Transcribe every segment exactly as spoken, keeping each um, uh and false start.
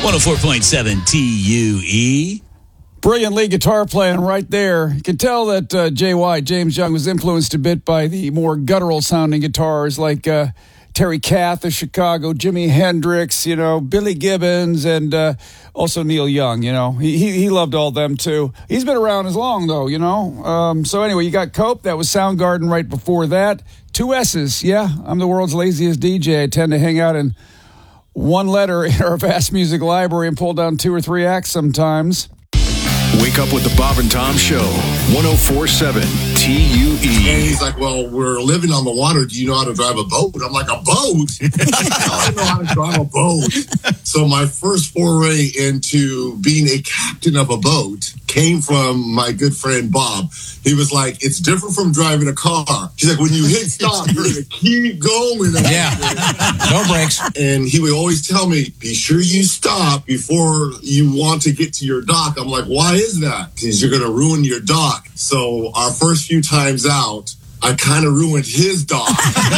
one oh four point seven T U E. Brilliant lead guitar playing right there. You can tell that uh, J Y, James Young, was influenced a bit by the more guttural-sounding guitars like uh, Terry Kath of Chicago, Jimi Hendrix, you know, Billy Gibbons, and uh, also Neil Young, you know. He, he he loved all them, too. He's been around as long, though, you know. Um, so anyway, you got Cope. That was Soundgarden right before that. Two S's, yeah. I'm the world's laziest D J. I tend to hang out in one letter in our vast music library and pull down two or three acts sometimes. Wake up with the Bob and Tom Show, one oh four point seven T U E. And he's like, well, we're living on the water. Do you know how to drive a boat? I'm like, a boat? I don't know how to drive a boat. So my first foray into being a captain of a boat came from my good friend Bob. He was like, it's different from driving a car. He's like, when you hit stop, you're going to keep going. Yeah, no brakes. And he would always tell me, be sure you stop before you want to get to your dock. I'm like, why is that? Because you're going to ruin your dock. So our first few times out, I kind of ruined his dock.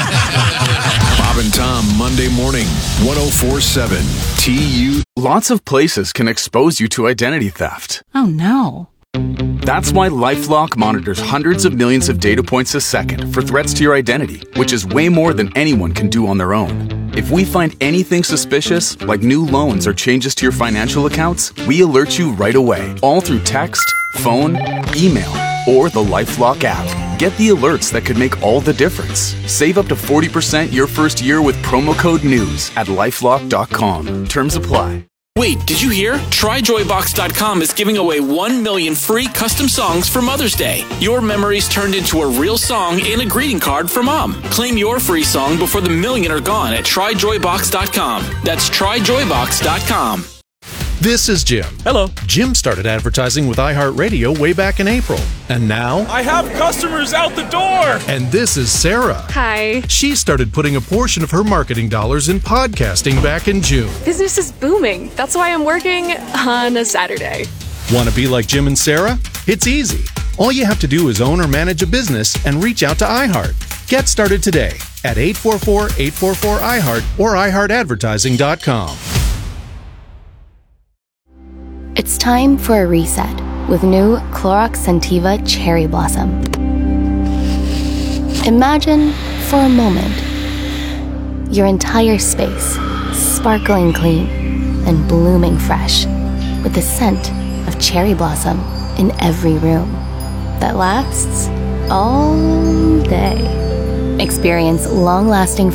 Bob and Tom, Monday morning, one oh four point seven T U E. Lots of places can expose you to identity theft. Oh, no. That's why LifeLock monitors hundreds of millions of data points a second for threats to your identity, which is way more than anyone can do on their own. If we find anything suspicious, like new loans or changes to your financial accounts, we alert you right away, all through text, phone, email, or the LifeLock app. Get the alerts that could make all the difference. Save up to forty percent your first year with promo code NEWS at lifelock dot com. Terms apply. Wait, did you hear? Try Joy Box dot com is giving away one million free custom songs for Mother's Day. Your memories turned into a real song and a greeting card for Mom. Claim your free song before the million are gone at Try Joy Box dot com. That's Try Joy Box dot com. This is Jim. Hello. Jim started advertising with iHeartRadio way back in April. And now... I have customers out the door! And this is Sarah. Hi. She started putting a portion of her marketing dollars in podcasting back in June. Business is booming. That's why I'm working on a Saturday. Want to be like Jim and Sarah? It's easy. All you have to do is own or manage a business and reach out to iHeart. Get started today at eight four four, eight four four, iHeart or i heart advertising dot com. It's time for a reset with new Clorox Scentiva Cherry Blossom. Imagine, for a moment, your entire space sparkling clean and blooming fresh with the scent of cherry blossom in every room that lasts all day. Experience long-lasting